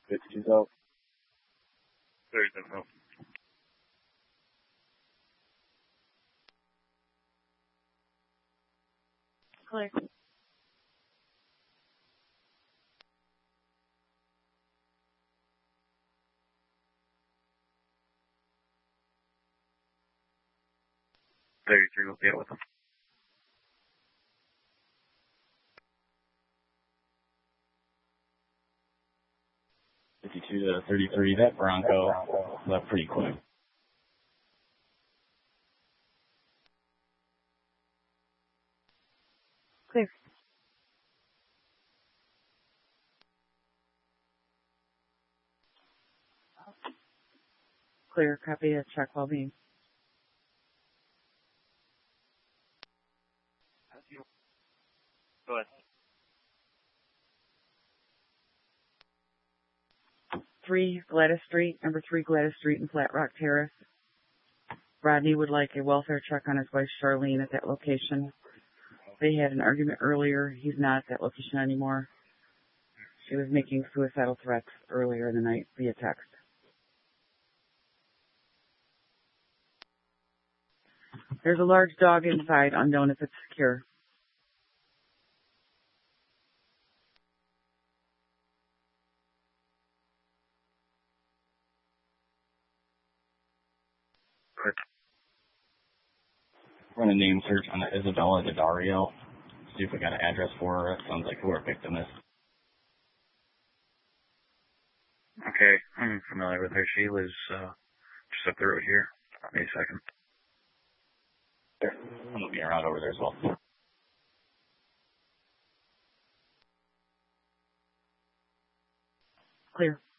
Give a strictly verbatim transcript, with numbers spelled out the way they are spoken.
fifty-two South. thirty-seven South. Clear. thirty-three will be out with them. fifty-two to thirty-three, that Bronco left pretty quick. Clear. Clear. Copy a check well being. Go ahead. Three Gladys Street, number three Gladys Street in Flat Rock Terrace. Rodney would like a welfare check on his wife Charlene at that location. They had an argument earlier. He's not at that location anymore. She was making suicidal threats earlier in the night via text. There's a large dog inside, unknown if it's secure. Run a name search on Isabella Daddario. See if we got an address for her. It sounds like who our victim is. Okay, I'm familiar with her. She lives uh, just up the road here. Wait a second. I'm looking around over there as well. Clear.